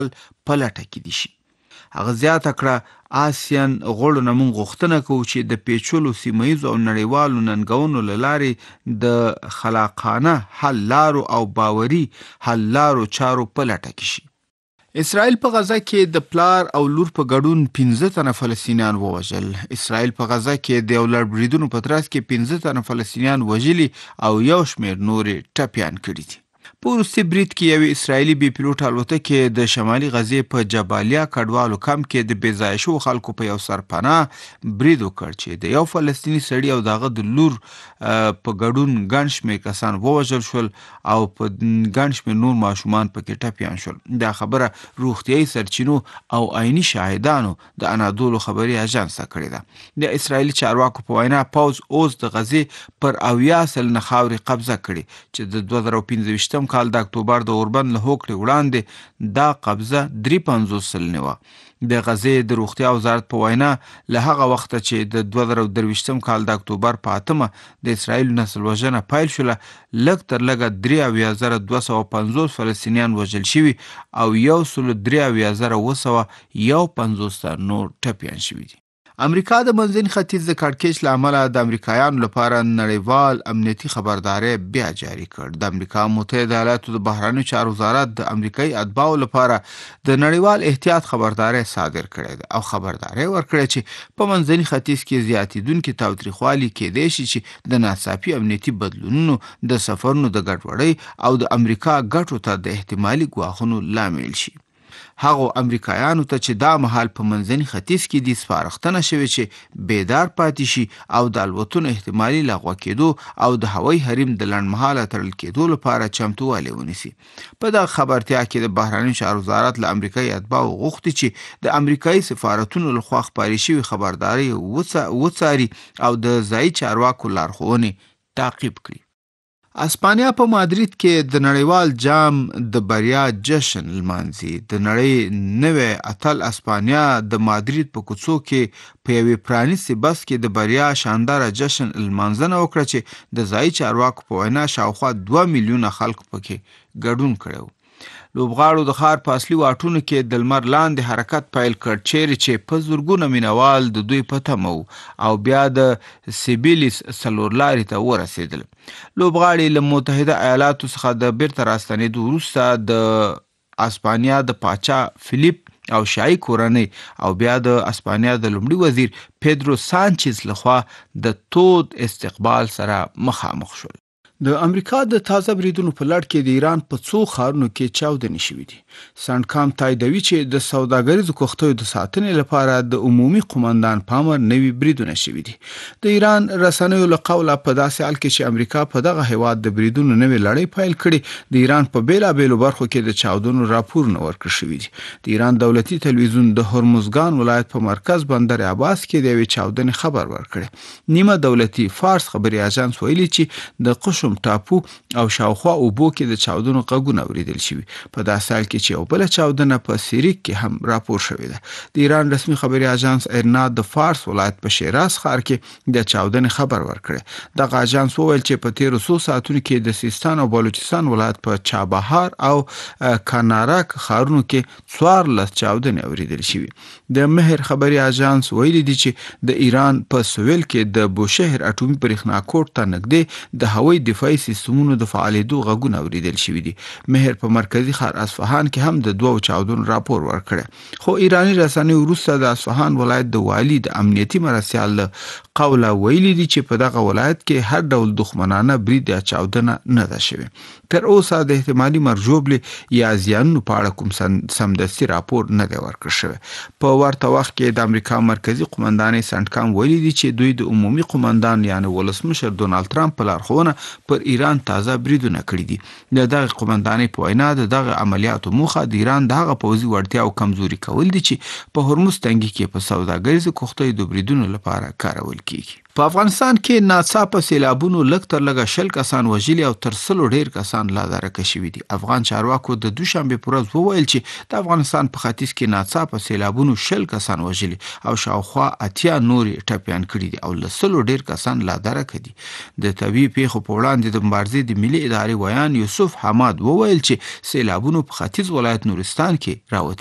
په لټه کې دي شي. هغه زیاته کړه آسیان غړو نه موږ غوښتنه کوو چې د پیچلو سیمهییزو او نړیوالو ننګونو له لارې د خلاقانه حل لارو او باوري حل لارو چارو په لټه کې شي. اسرائیل په غزه کې د پلار او لور په ګډون 15 تنه فلسطینیان ووژل. اسرائیل په غزه کې د یو لړ بریدونو په ترڅ کې 15 تنه فلسطینیان وژلي او یو شمېر نورې ټپیان کړي دي. په وروستي برید کې یوې اسرائیلي بې پیلوټ الوتکې د شمالي غزې په جبالیا کډوالو کمپ کې د بې ځایه شوو خلکو په یو سرپناه برید وکړ چې د یو فلسطیني سړي او د هغه د لور په ګډون ګڼ شمېر کسان ووژل شول او په ګڼ شمېر نور ماشومان پکې ټپیان شول. دا خبره روغتیایي سرچینو او عیني شاهدانو د انادولو خبري اژانس کړې ده. د اسرائیلي چارواکو په وینا پوځ اوس د غزې پر 80 سلنه خاورې قبضه کړي چې د 2015 کال د اکتوبر د اوربند له هوکړې وړاندې دا قبضه 53 سلنه وه. د غزې د روغتیا وزارت په وینا له هغه وخته چې د 2023 کال د اکتوبر په 8 د اسرائیل نسل وژنه پیل شوله لږ تر لږه 23,250 فلسطینیان وژل شوي او 1,53,251 نور ټپیان شوي دي. امریکا د منځني ختیځ د کړکېچ له امله د امریکایانو لپاره نړیوال امنیتي خبرداری بیا جاری کړ. د امریکا متحده ایالاتو د بهرنیو چارو وزارت د امریکایي اتباعو لپاره د نړیوال احتیاط خبرداری صادر کړی ده او خبرداری ورکړی چې په منځني ختیځ کې زیاتېدونکي تاوتریخوالي کېدای شي چې د ناڅاپي امنیتي بدلونونو د سفرونو د ګډوډۍ او د امریکا ګټو ته د احتمالي ګواښونو لامل شي. هغو امریکایانو ته چې دا مهال په منځني ختیځ کې دي سپارښتنه شوې چې بیدار پاتې شي او د الوتنو احتمالي لغوه کېدو او د هوایي حریم د لنډمهاله تړل کېدو لپاره چمتووالی ونیسي. په دغه خبرتیا کې د بهرنیو چارو وزارت له امریکایي اتباعو غوښتي چې د امریکایي سفارتونو لخوا خپارې شوې خبرداری وڅاري او د ځایي چارواکو لارښوونې تعقیب کړي. اسپانیا په مادرید کې د نړیوال جام د بریا جشن لمانځي. د نړۍ نوی اتل اسپانیا د مادرید په کوڅو کې په یوې پرانیستې بس کې د بریا شانداره جشن لمانځنه وکړه چې د ځایي چارواکو په وینا شاوخوا 2 میلیونه خلک پکې ګډون کړی و. لوبغاړو د ښار په اصلي واټونو کې د لمر لاندې حرکت پیل کړ چیرې چې په زرګونه مینوال د دوی په تمه او بیا د سیبیلیس څلور لارې ته ورسېدل. لوبغاړي له متحده ایالاتو څخه د بیرته راستنېدو وروسته د اسپانیا د پاچا فلیپ او شاهي کورنۍ او بیا د اسپانیا د لومړي وزیر پیدرو سانچز لخوا د تود استقبال سره مخامخ شول. د امریکا د تازه بریدونو په لړ کې د ایران په څو ښارونو کې چاودنې شوې دي. سنډکام تاییدوي چې د سوداګریزو کښتیو د ساتنې لپاره د عمومي قومندان پامر نوي بریدونه شوي دي. د ایران رسنیو له قوله په داسې حال کې چې امریکا په دغه هیواد د بریدونو نوې لړۍ پیل کړي د ایران په بیلابیلو برخو کې د چاودنو راپورونه ورکړل شوي دي. د ایران دولتي تلویزیون د هرمزګان ولایت په مرکز بندر عباس کې د یوې چاودنې خبر ورکړی. نیمه دولتي فارس خبري اژانس ویلي چې د قشم ټاپو او شاوخوا اوبو کې د چاودنو غږونه اوریدل شوي. په داسې حال کې چې یو بله چاودنه په سیریک کې هم راپور شوې ده. د ایران رسمي خبري اژانس ایرنا د فارس ولایت په شیراز ښار کې د چاودنې خبر ورکړی. دغه اژانس وویل چې په تیرو څو ساعتونو کې د سیستان او بلوچستان ولایت په چابهار او کانارک ښارونو کې 14 چاودنې اوریدل شوي. د مهر خبري اژانس ویلي دي چې د ایران په سویل کې د بوشهر اټومي برېښنا کوټ ته نږدې د هوایي دفاعي سیستمونو د فعالیدو غږونه اوریدل شوي دي. مهر په مرکزي ښار اصفهان کې هم د 2 چاودنو راپور ورکړی. خو ایرانی رسنیو وروسته د اصفهان ولایت د والي د امنیتي مرستیال قوله ویلي دي چې په دغه ولایت کې هر ډول دښمنانه برید یا چاودنه نه ده شوې. تر اوسه د احتمالي مرجوبلې یا زیانونو په اړه کوم سمدستي راپور نه دی ورکړل شوی. په ورته وخت کې د امریکا مرکزي قومندانۍ سنټکام ویلي دي چې دوی د عمومي قومندان یعنی ولسمشر ډونالد ټرمپ په لارښوونه پر ایران تازه بریدونه کړي دي. د دغه قومندانۍ په وینا د دغه عملیاتو موخه د ایران دغه پوځي وړتیا او کمزوري کول دي چې په هرمز تنګي کې په سوداګریزو کښتیو د بریدونو لپاره کارول کیږي. په افغانستان کې ناڅاپه سیلابونو لږ تر لږه 20 کسان وژلي او تر 100 ډیر کسان لا دارکه شوي دي. افغان چارواکو د دوشنبه پر ورځ وویل چې د افغانستان په ختیځ کې ناڅاپه سیلابونو 20 کسان وژلي او شاوخوا 80 نور ټپيان کړي دي او له 100 ډیر کسان لا دارکه دي. د طبي پیښو په وړاندې د مبارزې د ملي ادارې ویان یوسف حماد وویل چې سیلابونو په ختیځ ولایت نورستان کې راوتلي